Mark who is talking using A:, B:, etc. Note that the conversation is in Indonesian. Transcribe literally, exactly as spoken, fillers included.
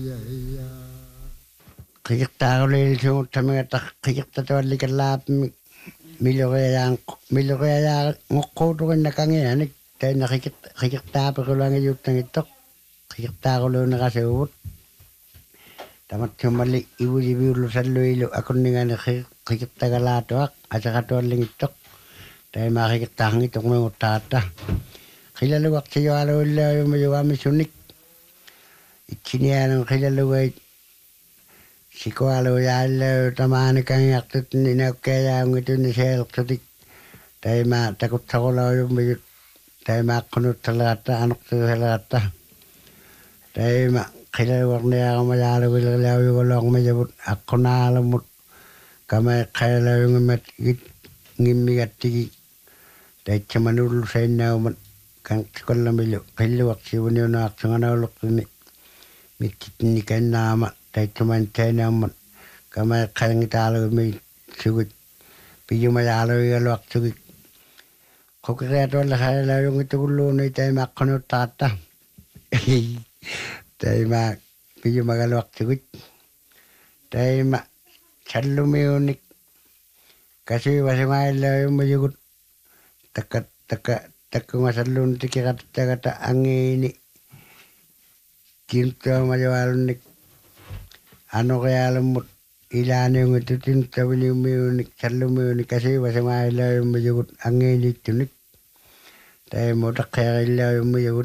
A: Qiyertaarulil suuttamigata qiyertatuallikalaapmi miloriaang miloriaa ngoqquuturinna kangianik tainna qiyert qiyertaaperulangijuuttangittoq qiyertaaruluunerasuuvut tamatsumalli ivuliviullusalluilu akunningani qiyertagalaatuaq asaqatuallingittoq taimaa qiyertaarngittoq meguttaatta qilaluaqtijualuillaayuma yuamissunik ittiniaanun qilalugait sikualujaalluu tamaanikangiartut ninaukkiajaungituni seelertutik taimaa takutsaqulaujummigut taimaaqqunutsaleratta anertuusaleratta taima qilaluarniarumayaaluvillerilaujugulaormajavut aqqunaalumut kamaiqqaalaujungimmat git ngimmigattigi taitsamanullusainnaumat kanqikollamilu qilluaqsivuniunaartunganaullertuni mikkitnikannaama taitsumantainaammat kamaiqqaangitaalugumi sugit piyumayaaluigaluartugik qukeriatuallaqaalaujungittukulluuni taimaaqqunuttarata taima piyumagaluartugit taima sallumiunik kasiivasimaaillaajummayugut takka takka takkungasalluun tikirattagata angiini kintuamajualunnik anorialummut ilaaniungitutin taviniummiunik sallumiunik kasiivasimaaillaajummayugut angiiniittunik taimutaqqeerillaajummayugut